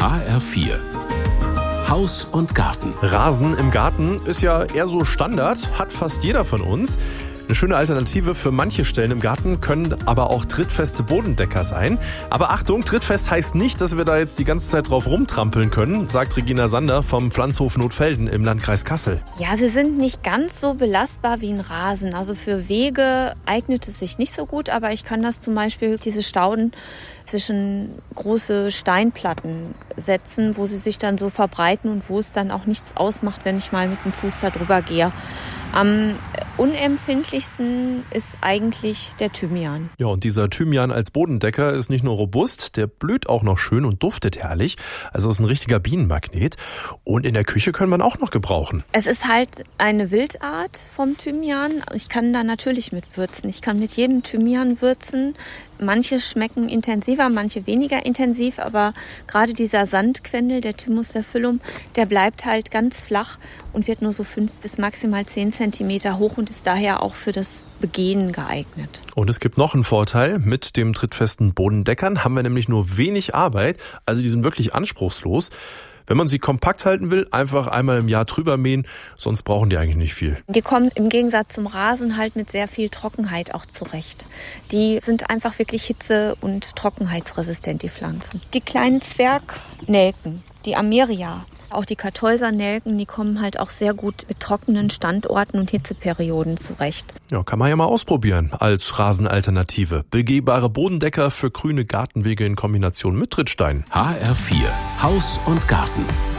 HR4 Haus und Garten. Rasen im Garten ist ja eher so Standard, hat fast jeder von uns. Eine schöne Alternative für manche Stellen im Garten können aber auch trittfeste Bodendecker sein. Aber Achtung, trittfest heißt nicht, dass wir da jetzt die ganze Zeit drauf rumtrampeln können, sagt Regina Sander vom Pflanzhof Notfelden im Landkreis Kassel. Ja, sie sind nicht ganz so belastbar wie ein Rasen. Also für Wege eignet es sich nicht so gut, aber ich kann das zum Beispiel, diese Stauden zwischen große Steinplatten setzen, wo sie sich dann so verbreiten und wo es dann auch nichts ausmacht, wenn ich mal mit dem Fuß da drüber gehe. Am unempfindlichsten ist eigentlich der Thymian. Ja, und dieser Thymian als Bodendecker ist nicht nur robust, der blüht auch noch schön und duftet herrlich. Also ist ein richtiger Bienenmagnet. Und in der Küche kann man auch noch gebrauchen. Es ist halt eine Wildart vom Thymian. Ich kann da natürlich mit würzen. Ich kann mit jedem Thymian würzen. Manche schmecken intensiver, manche weniger intensiv, aber gerade dieser Sandquendel, der Thymus sapphilum, der bleibt halt ganz flach und wird nur so 5 bis maximal 10 Zentimeter hoch und ist daher auch für das Begehen geeignet. Und es gibt noch einen Vorteil. Mit dem trittfesten Bodendeckern haben wir nämlich nur wenig Arbeit, also die sind wirklich anspruchslos. Wenn man sie kompakt halten will, einfach einmal im Jahr drüber mähen, sonst brauchen die eigentlich nicht viel. Die kommen im Gegensatz zum Rasen halt mit sehr viel Trockenheit auch zurecht. Die sind einfach wirklich hitze- und trockenheitsresistent, die Pflanzen. Die kleinen Zwergnelken, die Ameria, auch die Kartäusernelken, die kommen halt auch sehr gut mit trockenen Standorten und Hitzeperioden zurecht. Ja, kann man ja mal ausprobieren als Rasenalternative. Begehbare Bodendecker für grüne Gartenwege in Kombination mit Trittstein. HR4 Haus und Garten.